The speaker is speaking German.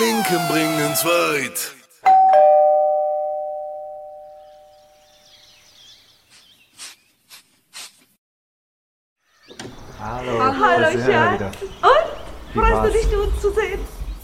Linken bringen's weit. Hallo. Hallo, Schatz. Und? Freust du dich, uns zu sehen?